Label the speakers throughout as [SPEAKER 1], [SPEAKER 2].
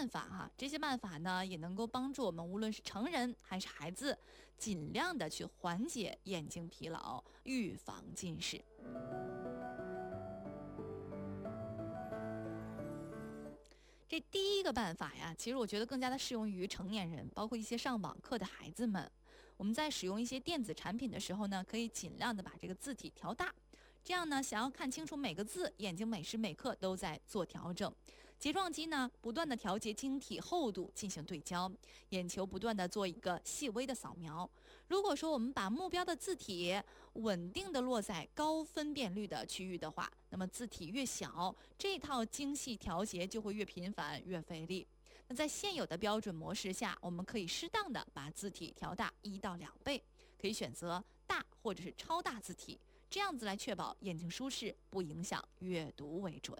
[SPEAKER 1] 办法哈，这些办法呢也能够帮助我们无论是成人还是孩子，尽量的去缓解眼睛疲劳，预防近视。这第一个办法呀，其实我觉得更加的适用于成年人，包括一些上网课的孩子们。我们在使用一些电子产品的时候呢，可以尽量的把这个字体调大，这样呢，想要看清楚每个字，眼睛每时每刻都在做调整。睫状肌呢，不断的调节晶体厚度进行对焦，眼球不断的做一个细微的扫描。如果说我们把目标的字体稳定的落在高分辨率的区域的话，那么字体越小，这套精细调节就会越频繁越费力。那在现有的标准模式下，我们可以适当的把字体调大1到2倍，可以选择大或者是超大字体，这样子来确保眼睛舒适，不影响阅读为准。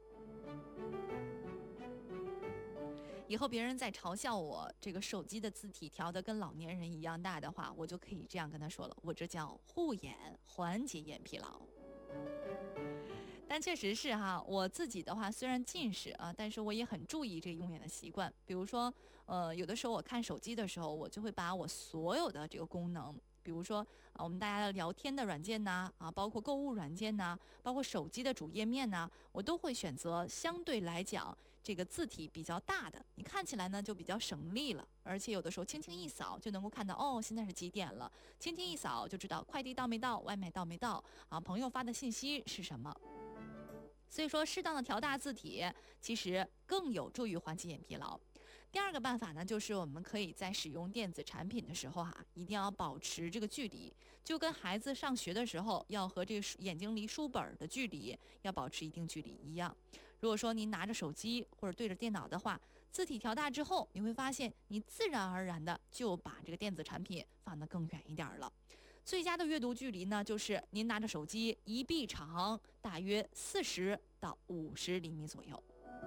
[SPEAKER 1] 以后别人在嘲笑我这个手机的字体调得跟老年人一样大的话，我就可以这样跟他说了，我这叫护眼，缓解眼疲劳。但确实是哈，我自己的话虽然近视啊，但是我也很注意这个用眼的习惯。比如说，有的时候我看手机的时候，我就会把我所有的这个功能，比如说我们大家的聊天的软件呐，包括购物软件呐，包括手机的主页面呐，我都会选择相对来讲这个字体比较大的，你看起来呢就比较省力了。而且有的时候轻轻一扫就能够看到，哦，现在是几点了？轻轻一扫就知道快递到没到，外卖到没到啊，朋友发的信息是什么。所以说，适当的调大字体，其实更有助于缓解眼疲劳。第二个办法呢，就是我们可以在使用电子产品的时候一定要保持这个距离，就跟孩子上学的时候要和这个眼睛离书本的距离要保持一定距离一样。如果说您拿着手机或者对着电脑的话，字体调大之后，你会发现你自然而然的就把这个电子产品放得更远一点了。最佳的阅读距离呢，就是您拿着手机一臂长，大约40到50厘米左右。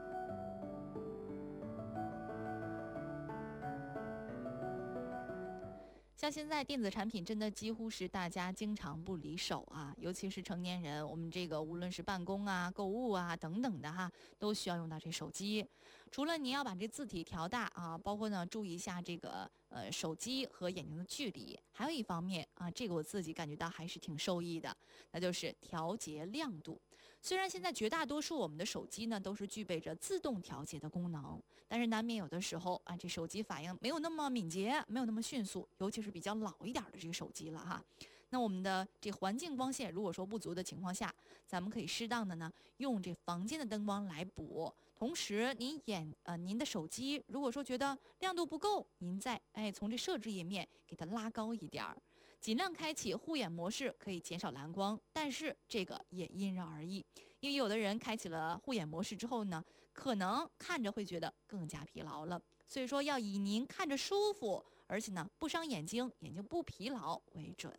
[SPEAKER 1] 像现在电子产品真的几乎是大家经常不离手啊，尤其是成年人，我们这个无论是办公啊、购物啊等等的都需要用到这手机。除了你要把这字体调大啊，包括呢注意一下这个手机和眼睛的距离，还有一方面啊，这个我自己感觉到还是挺受益的，那就是调节亮度。虽然现在绝大多数我们的手机呢都是具备着自动调节的功能，但是难免有的时候啊，这手机反应没有那么敏捷，没有那么迅速，尤其是比较老一点的这个手机了哈。那我们的这环境光线如果说不足的情况下，咱们可以适当的呢用这房间的灯光来补，同时您的手机如果说觉得亮度不够，您再从这设置页面给它拉高一点儿，尽量开启护眼模式，可以减少蓝光，但是这个也因人而异，因为有的人开启了护眼模式之后呢，可能看着会觉得更加疲劳了。所以说要以您看着舒服，而且呢不伤眼睛，眼睛不疲劳为准。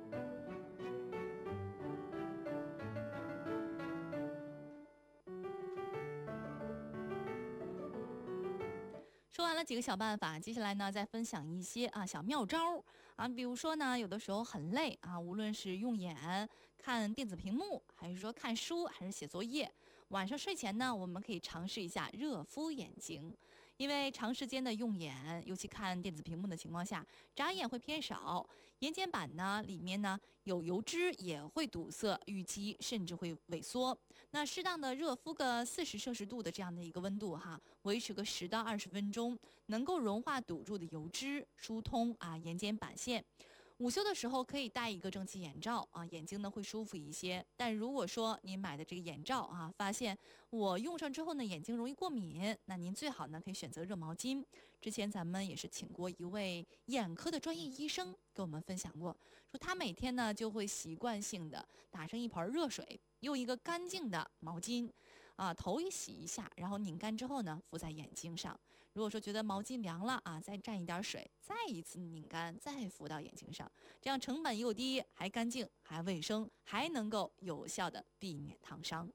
[SPEAKER 1] 说完了几个小办法，接下来呢，再分享一些小妙招啊，比如说呢，有的时候很累啊，无论是用眼看电子屏幕，还是说看书，还是写作业，晚上睡前呢，我们可以尝试一下热敷眼睛，因为长时间的用眼，尤其看电子屏幕的情况下，眨眼会偏少，眼睑板呢里面呢有油脂也会堵塞淤积，甚至会萎缩。那适当的热敷个40°C的这样的一个温度维持个10到20分钟。能够融化堵住的油脂，疏通眼睑板线。午休的时候可以戴一个蒸汽眼罩眼睛呢会舒服一些。但如果说您买的这个眼罩发现我用上之后呢眼睛容易过敏，那您最好呢可以选择热毛巾。之前咱们也是请过一位眼科的专业医生跟我们分享过，说他每天呢就会习惯性的打上一盆热水，用一个干净的毛巾头一洗一下，然后拧干之后呢敷在眼睛上。如果说觉得毛巾凉了再蘸一点水，再一次拧干，再敷到眼睛上，这样成本又低，还干净，还卫生，还能够有效的避免烫伤。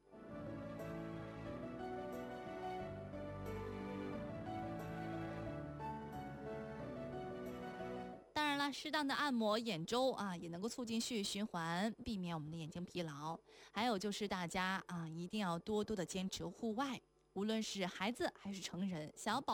[SPEAKER 1] 当然了，适当的按摩眼周也能够促进血液循环，避免我们的眼睛疲劳。还有就是大家一定要多多的坚持户外，无论是孩子还是成人，想要保